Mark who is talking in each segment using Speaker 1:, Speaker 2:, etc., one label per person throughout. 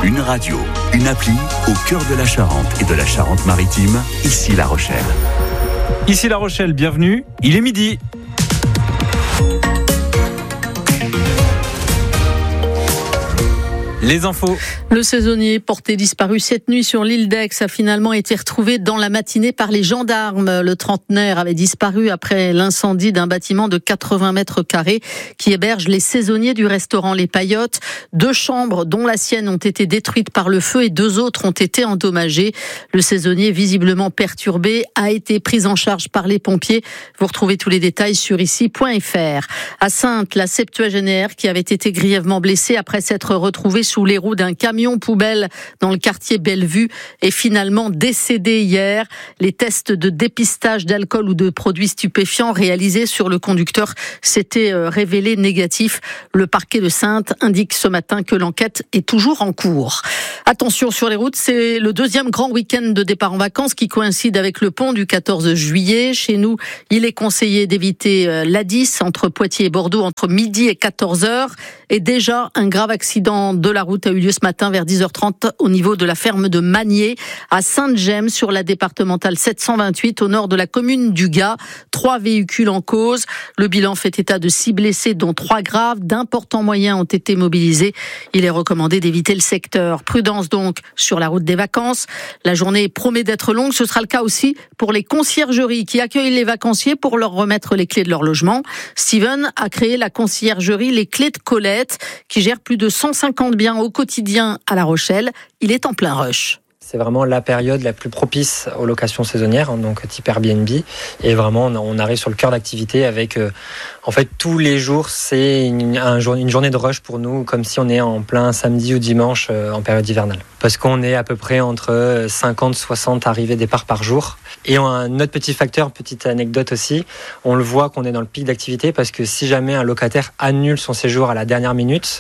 Speaker 1: Une radio, une appli au cœur de la Charente et de la Charente-Maritime, ici La Rochelle.
Speaker 2: Ici La Rochelle, bienvenue, il est midi. Les infos.
Speaker 3: Le saisonnier porté disparu cette nuit sur l'île d'Aix a finalement été retrouvé dans la matinée par les gendarmes. Le trentenaire avait disparu après l'incendie d'un bâtiment de 80 mètres carrés qui héberge les saisonniers du restaurant Les Paillotes. 2 chambres, dont la sienne, ont été détruites par le feu et 2 autres ont été endommagées. Le saisonnier, visiblement perturbé, a été pris en charge par les pompiers. Vous retrouvez tous les détails sur ici.fr. À Saintes, la septuagénaire qui avait été grièvement blessée après s'être retrouvée sous les roues d'un camion poubelle dans le quartier Bellevue est finalement décédée hier. Les tests de dépistage d'alcool ou de produits stupéfiants réalisés sur le conducteur s'étaient révélés négatifs. Le parquet de Saintes indique ce matin que l'enquête est toujours en cours. Attention sur les routes, c'est le 2e grand week-end de départ en vacances qui coïncide avec le pont du 14 juillet. Chez nous, il est conseillé d'éviter l'A10 entre Poitiers et Bordeaux entre midi et 14h. Et déjà, un grave accident de la route a eu lieu ce matin vers 10h30 au niveau de la ferme de Magnier à Sainte-Gemme sur la départementale 728 au nord de la commune du Gard. 3 véhicules en cause. Le bilan fait état de 6 blessés dont 3 graves. D'importants moyens ont été mobilisés. Il est recommandé d'éviter le secteur. Prudence donc sur la route des vacances. La journée promet d'être longue. Ce sera le cas aussi pour les conciergeries qui accueillent les vacanciers pour leur remettre les clés de leur logement. Steven a créé la conciergerie Les Clés de Colette qui gère plus de 150 biens au quotidien à La Rochelle. Il est en plein rush.
Speaker 4: C'est vraiment la période la plus propice aux locations saisonnières, donc type Airbnb. Et vraiment, on arrive sur le cœur d'activité avec, en fait, tous les jours, c'est une journée de rush pour nous, comme si on est en plein samedi ou dimanche en période hivernale. Parce qu'on est à peu près entre 50-60 arrivées-départs par jour. Et un autre petit facteur, petite anecdote aussi, on le voit qu'on est dans le pic d'activité parce que si jamais un locataire annule son séjour à la dernière minute,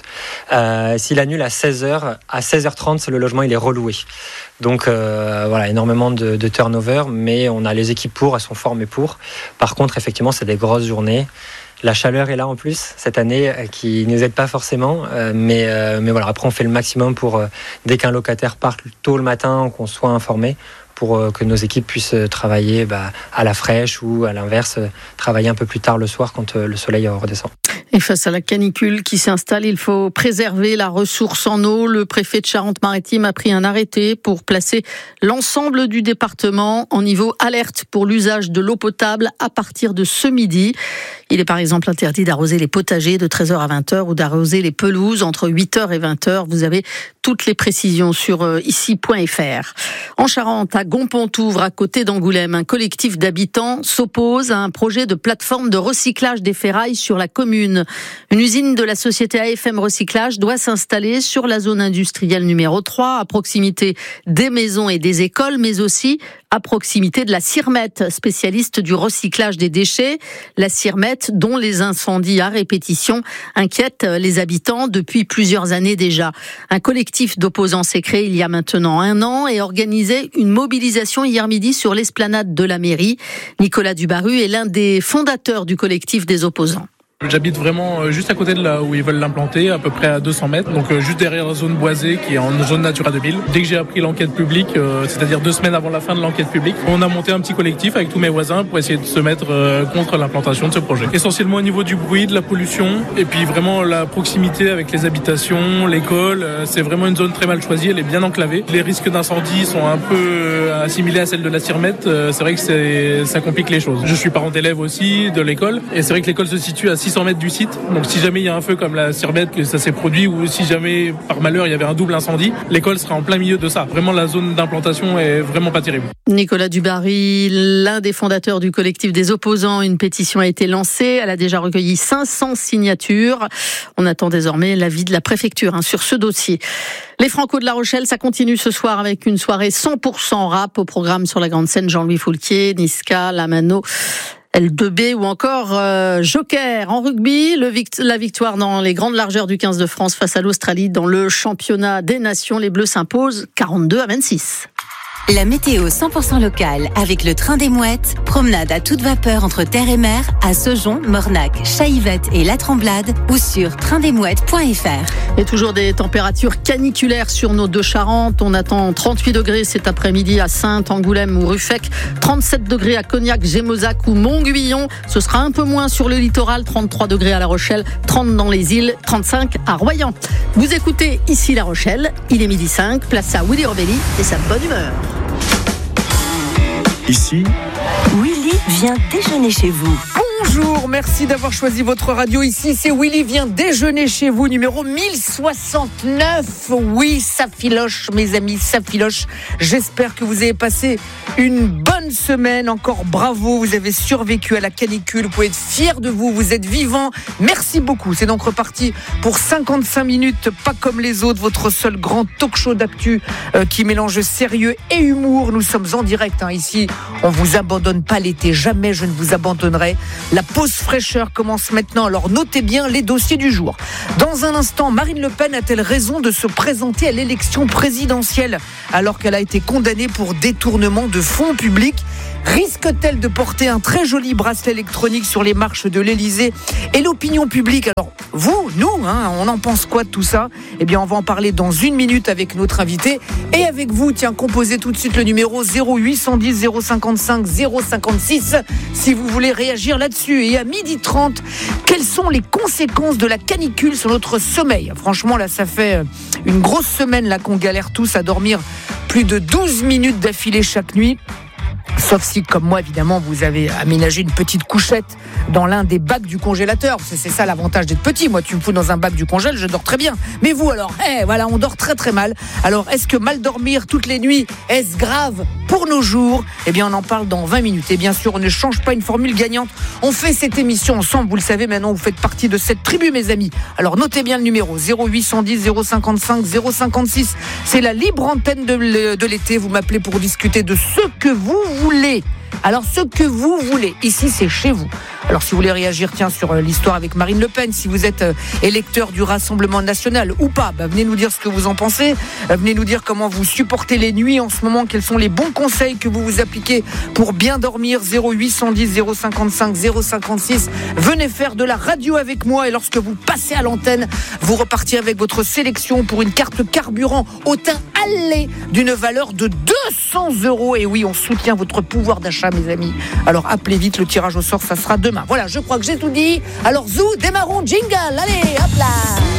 Speaker 4: s'il annule à 16h, à 16h30, le logement il est reloué. Donc voilà, énormément de turnover, mais on a les équipes pour, elles sont formées pour. Par contre, effectivement, c'est des grosses journées. La chaleur est là en plus cette année qui ne nous aide pas forcément, mais voilà, après on fait le maximum pour dès qu'un locataire part tôt le matin, qu'on soit informé pour que nos équipes puissent travailler à la fraîche ou à l'inverse, travailler un peu plus tard le soir quand le soleil redescend.
Speaker 3: Et face à la canicule qui s'installe, il faut préserver la ressource en eau. Le préfet de Charente-Maritime a pris un arrêté pour placer l'ensemble du département en niveau alerte pour l'usage de l'eau potable à partir de ce midi. Il est par exemple interdit d'arroser les potagers de 13h à 20h ou d'arroser les pelouses entre 8h et 20h. Vous avez toutes les précisions sur ici.fr. En Charente, à Gonpontouvre, à côté d'Angoulême, un collectif d'habitants s'oppose à un projet de plateforme de recyclage des ferrailles sur la commune. Une usine de la société AFM Recyclage doit s'installer sur la zone industrielle numéro 3, à proximité des maisons et des écoles, mais aussi à proximité de la Cirmette, spécialiste du recyclage des déchets. La Cirmette, dont les incendies à répétition inquiètent les habitants depuis plusieurs années déjà. Un collectif d'opposants s'est créé il y a maintenant 1 an et organisé une mobilisation hier midi sur l'esplanade de la mairie. Nicolas Dubarru est l'un des fondateurs du collectif des opposants.
Speaker 5: J'habite vraiment juste à côté de là où ils veulent l'implanter, à peu près à 200 mètres, donc juste derrière la zone boisée qui est en zone Natura 2000. Dès que j'ai appris l'enquête publique, c'est-à-dire 2 semaines avant la fin de l'enquête publique, on a monté un petit collectif avec tous mes voisins pour essayer de se mettre contre l'implantation de ce projet. Essentiellement au niveau du bruit, de la pollution, et puis vraiment la proximité avec les habitations, l'école. C'est vraiment une zone très mal choisie, elle est bien enclavée. Les risques d'incendie sont un peu assimilés à celles de la Cirmette. C'est vrai que ça complique les choses. Je suis parent d'élève aussi de l'école, et c'est vrai que l'école se situe à 600 mètres du site. Donc si jamais il y a un feu comme la Cirmette, que ça s'est produit, ou si jamais par malheur il y avait un double incendie, l'école sera en plein milieu de ça. Vraiment la zone d'implantation est vraiment pas terrible.
Speaker 3: Nicolas Dubarry, l'un des fondateurs du collectif des opposants, une pétition a été lancée. Elle a déjà recueilli 500 signatures. On attend désormais l'avis de la préfecture sur ce dossier. Les Franco de La Rochelle, ça continue ce soir avec une soirée 100% rap au programme sur la grande scène Jean-Louis Foulquier, Niska, Lamano, L2B ou encore Joker. En rugby, la victoire dans les grandes largeurs du 15 de France face à l'Australie dans le championnat des nations. Les Bleus s'imposent 42-26.
Speaker 6: La météo 100% locale avec le train des Mouettes. Promenade à toute vapeur entre terre et mer à Saujon, Mornac, Chaillevette et La Tremblade ou sur traindesmouettes.fr.
Speaker 3: Et toujours des températures caniculaires sur nos deux Charentes. On attend 38 degrés cet après-midi à Saintes, Angoulême ou Ruffec. 37 degrés à Cognac, Gémozac ou Montguillon. Ce sera un peu moins sur le littoral. 33 degrés à La Rochelle, 30 dans les îles, 35 à Royan. Vous écoutez ici La Rochelle. Il est 12h05. Place à Willy Robelli et sa bonne humeur.
Speaker 1: Ici,
Speaker 6: Willy vient déjeuner chez vous.
Speaker 7: Bonjour, merci d'avoir choisi votre radio. Ici, c'est Willy vient déjeuner chez vous, numéro 1069. Oui, ça filoche, mes amis, ça filoche. J'espère que vous avez passé une bonne semaine. Encore bravo, vous avez survécu à la canicule. Vous pouvez être fiers de vous, vous êtes vivants. Merci beaucoup. C'est donc reparti pour 55 minutes, pas comme les autres. Votre seul grand talk show d'actu qui mélange sérieux et humour. Nous sommes en direct ici. On vous abandonne pas l'été. Jamais je ne vous abandonnerai. La pause fraîcheur commence maintenant, alors notez bien les dossiers du jour. Dans un instant, Marine Le Pen a-t-elle raison de se présenter à l'élection présidentielle alors qu'elle a été condamnée pour détournement de fonds publics ? Risque-t-elle de porter un très joli bracelet électronique sur les marches de l'Elysée ? Et l'opinion publique, alors vous, nous, on en pense quoi de tout ça ? Eh bien, on va en parler dans une minute avec notre invité. Et avec vous, composez tout de suite le numéro 0810 055 056 si vous voulez réagir là-dessus. Et à 12h30, quelles sont les conséquences de la canicule sur notre sommeil ? Franchement, là, ça fait une grosse semaine là qu'on galère tous à dormir plus de 12 minutes d'affilée chaque nuit. Sauf si, comme moi, évidemment, vous avez aménagé une petite couchette dans l'un des bacs du congélateur. C'est ça l'avantage d'être petit. Moi, tu me fous dans un bac du congèle, je dors très bien. Mais vous, alors, voilà, on dort très très mal. Alors, est-ce que mal dormir toutes les nuits, est-ce grave pour nos jours ? Eh bien, on en parle dans 20 minutes. Et bien sûr, on ne change pas une formule gagnante. On fait cette émission ensemble. Vous le savez, maintenant, vous faites partie de cette tribu, mes amis. Alors, notez bien le numéro 0810 055 056. C'est la libre antenne de l'été. Vous m'appelez pour discuter de ce que vous voulez. Alors, ce que vous voulez, ici, c'est chez vous. Alors, si vous voulez réagir, sur l'histoire avec Marine Le Pen, si vous êtes électeur du Rassemblement National ou pas, venez nous dire ce que vous en pensez. Venez nous dire comment vous supportez les nuits en ce moment, quels sont les bons conseils que vous vous appliquez pour bien dormir. 0810 055 056. Venez faire de la radio avec moi et lorsque vous passez à l'antenne, vous repartirez avec votre sélection pour une carte carburant au teint allé d'une valeur de 200 €. Et oui, on soutient votre pouvoir d'achat, mes amis. Alors appelez vite, le tirage au sort, ça sera demain. Voilà, je crois que j'ai tout dit. Alors Zou, démarrons, jingle. Allez, hop là.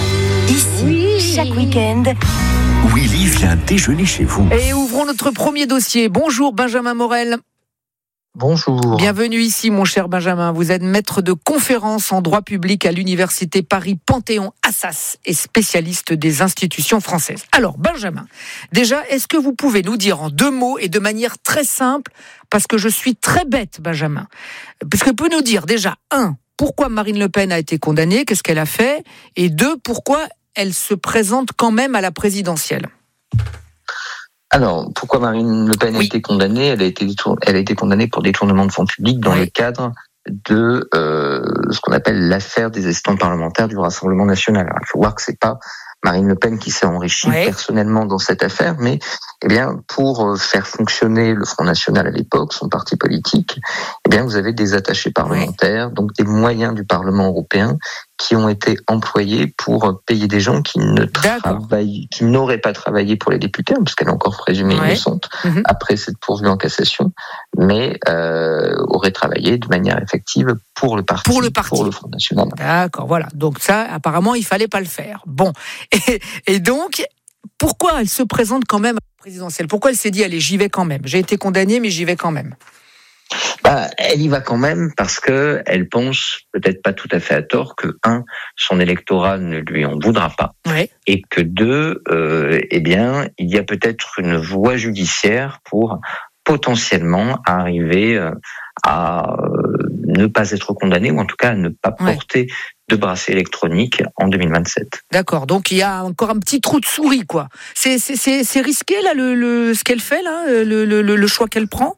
Speaker 6: Ici, chaque week-end.
Speaker 1: Willy vient déjeuner chez vous.
Speaker 7: Et ouvrons notre premier dossier. Bonjour Benjamin Morel.
Speaker 4: Bonjour.
Speaker 7: Bienvenue ici, mon cher Benjamin. Vous êtes maître de conférences en droit public à l'université Paris-Panthéon-Assas et spécialiste des institutions françaises. Alors, Benjamin, déjà, est-ce que vous pouvez nous dire en 2 mots et de manière très simple, parce que je suis très bête, Benjamin, parce que vous pouvez nous dire déjà, 1, pourquoi Marine Le Pen a été condamnée, qu'est-ce qu'elle a fait, et 2, pourquoi elle se présente quand même à la présidentielle ?
Speaker 8: Alors, pourquoi Marine Le Pen a été condamnée ? Elle a été condamnée pour détournement de fonds publics dans le cadre de ce qu'on appelle l'affaire des assistants parlementaires du Rassemblement National. Alors, il faut voir que c'est pas Marine Le Pen qui s'est enrichie personnellement dans cette affaire, mais pour faire fonctionner le Front National à l'époque, son parti politique, vous avez des attachés parlementaires, donc des moyens du Parlement européen qui ont été employés pour payer des gens qui n'auraient pas travaillé pour les députés, puisqu'elle est encore présumée innocente après cette pourvue en cassation, mais auraient travaillé de manière effective pour le parti, pour le Front National.
Speaker 7: D'accord, voilà. Donc ça, apparemment, il fallait pas le faire. Bon, et donc, pourquoi elle se présente quand même à la présidentielle ? Pourquoi elle s'est dit, allez, j'y vais quand même ? J'ai été condamnée, mais j'y vais quand même.
Speaker 8: Elle y va quand même parce que elle pense, peut-être pas tout à fait à tort, que 1, son électorat ne lui en voudra pas, et que 2, il y a peut-être une voie judiciaire pour potentiellement arriver à ne pas être condamné, ou en tout cas à ne pas porter de bracelet électronique en 2027.
Speaker 7: D'accord, donc il y a encore un petit trou de souris, quoi. C'est risqué là, ce qu'elle fait là, le choix qu'elle prend.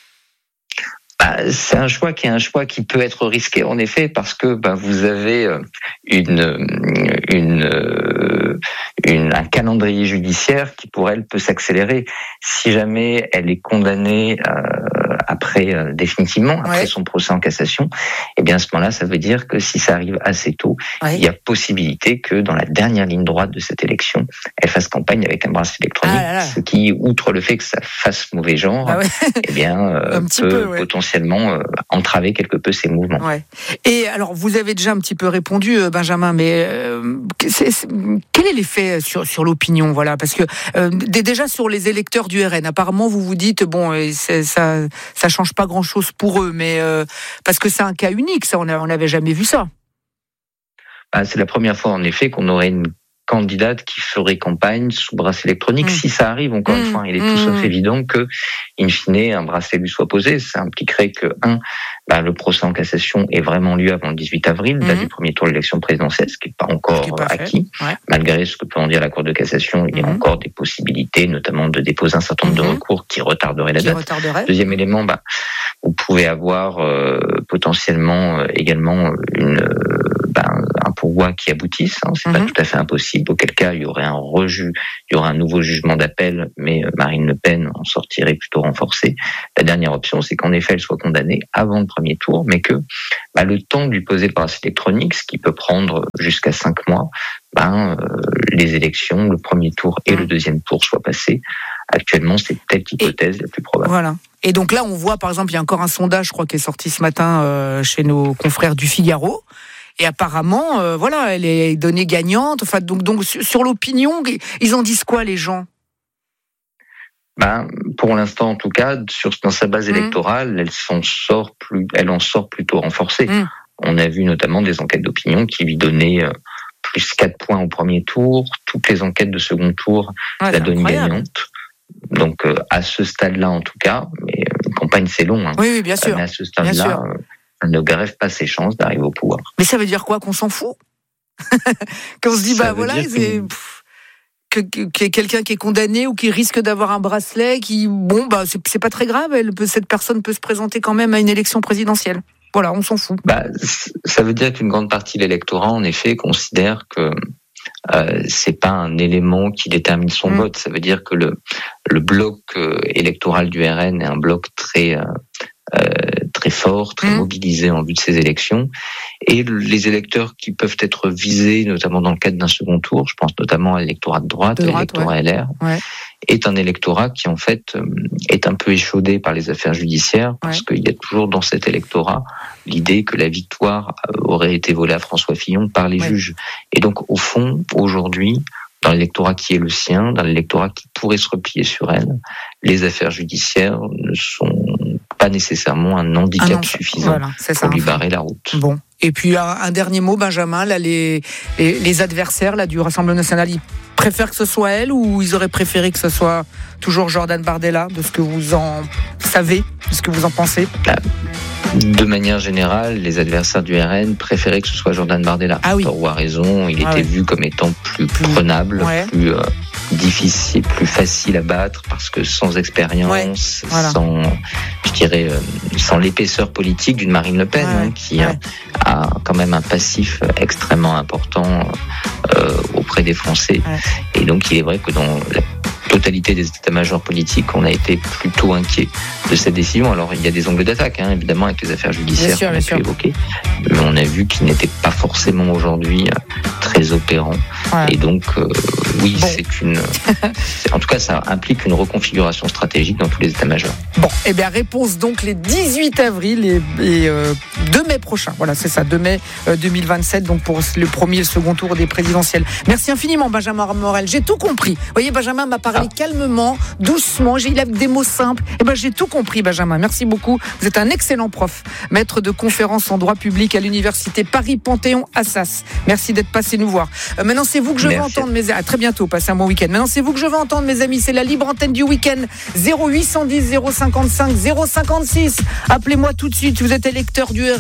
Speaker 8: C'est un choix qui peut être risqué en effet, parce que vous avez une un calendrier judiciaire qui, pour elle, peut s'accélérer. Si jamais elle est condamnée définitivement après son procès en cassation, eh bien à ce moment-là, ça veut dire que si ça arrive assez tôt, il y a possibilité que dans la dernière ligne droite de cette élection, elle fasse campagne avec un bracelet électronique, ce qui, outre le fait que ça fasse mauvais genre, eh bien peut potentiellement entraver quelque peu ses mouvements.
Speaker 7: Et alors, vous avez déjà un petit peu répondu, Benjamin, mais quel est l'effet sur l'opinion, voilà, parce que déjà sur les électeurs du RN, apparemment vous vous dites bon, ça change pas grand-chose pour eux, mais parce que c'est un cas unique, ça, on n'avait jamais vu ça.
Speaker 8: C'est la première fois en effet qu'on aurait une candidate qui ferait campagne sous bracelet électronique. Si ça arrive, encore une fois, il est tout sauf évident que, in fine, un bracelet lui soit posé. Ça impliquerait que, le procès en cassation ait vraiment lieu avant le 18 avril, date du premier tour de l'élection présidentielle, ce qui n'est pas encore acquis. Malgré ce que peut en dire la Cour de cassation, il y a encore des possibilités, notamment de déposer un certain nombre de recours qui retarderaient la date. Deuxième élément, vous pouvez avoir potentiellement également un pourvoi qui aboutisse, c'est pas tout à fait impossible, auquel cas il y aurait un nouveau jugement d'appel, mais Marine Le Pen en sortirait plutôt renforcée. La dernière option, c'est qu'en effet elle soit condamnée avant le premier tour, mais que le temps de lui poser le bracelet électronique, ce qui peut prendre jusqu'à 5 mois, les élections, le premier tour et le deuxième tour soient passés. Actuellement, c'est peut-être l'hypothèse la plus probable.
Speaker 7: Voilà. Et donc là, on voit, par exemple, il y a encore un sondage, je crois, qui est sorti ce matin chez nos confrères du Figaro. Et apparemment, elle est donnée gagnante. Enfin, donc sur l'opinion, ils en disent quoi, les gens ?
Speaker 8: Pour l'instant, en tout cas, dans sa base électorale, elle en sort plutôt renforcée. On a vu notamment des enquêtes d'opinion qui lui donnaient plus 4 points au premier tour. Toutes les enquêtes de second tour la donnent gagnante. Donc, à ce stade-là, en tout cas, mais une campagne, c'est long.
Speaker 7: Oui, bien sûr.
Speaker 8: Mais à ce stade-là, elle ne grève pas ses chances d'arriver au pouvoir.
Speaker 7: Mais ça veut dire quoi, qu'on s'en fout ? Qu'on se dit, que quelqu'un qui est condamné ou qui risque d'avoir un bracelet, c'est pas très grave, cette personne peut se présenter quand même à une élection présidentielle. Voilà, on s'en fout.
Speaker 8: Ça veut dire qu'une grande partie de l'électorat, en effet, considère que c'est pas un élément qui détermine son vote. Ça veut dire que le bloc électoral du RN est un bloc très fort, très mobilisé en vue de ces élections. Et les électeurs qui peuvent être visés, notamment dans le cadre d'un second tour, je pense notamment à l'électorat de droite, à l'électorat LR, est un électorat qui, en fait, est un peu échaudé par les affaires judiciaires, parce qu'il y a toujours dans cet électorat l'idée que la victoire aurait été volée à François Fillon par les juges. Et donc, au fond, aujourd'hui, dans l'électorat qui est le sien, dans l'électorat qui pourrait se replier sur elle, les affaires judiciaires ne sont pas nécessairement un handicap suffisant pour lui barrer la route.
Speaker 7: Bon. Et puis un dernier mot, Benjamin, là, les adversaires là, du Rassemblement national, ils préfèrent que ce soit elle ou ils auraient préféré que ce soit toujours Jordan Bardella, de ce que vous en savez, de ce que vous en pensez?
Speaker 8: De manière générale, les adversaires du RN préféraient que ce soit Jordan Bardella. Tort ou à raison, il était vu comme étant plus prenable, plus difficile, plus facile à battre, parce que sans expérience, sans l'épaisseur politique d'une Marine Le Pen, qui a quand même un passif extrêmement important auprès des Français. Et donc, il est vrai que dans la totalité des états-majors politiques, on a été plutôt inquiet de cette décision. Alors, il y a des angles d'attaque, évidemment, avec les affaires judiciaires qu'on a pu évoquer, mais on a vu qu'ils n'étaient pas forcément aujourd'hui très opérants. Et donc, en tout cas, ça implique une reconfiguration stratégique dans tous les états-majors.
Speaker 7: Bon, eh bien, réponse donc les 18 avril et 2 mai prochain. Voilà, c'est ça, 2 mai 2027, donc pour le premier et le second tour des présidentielles. Merci infiniment, Benjamin Morel. J'ai tout compris. Vous voyez, Benjamin m'a parlé calmement, doucement, il a des mots simples. J'ai tout compris, Benjamin. Merci beaucoup. Vous êtes un excellent prof, maître de conférences en droit public à l'université Paris-Panthéon-Assas. Merci d'être passé nous voir. Maintenant, c'est vous que je vais entendre, à très bientôt. Passez un bon week-end. Maintenant, c'est vous que je vais entendre, mes amis. C'est la libre antenne du week-end. 0810 055 056. Appelez-moi tout de suite. Vous êtes électeur du RN.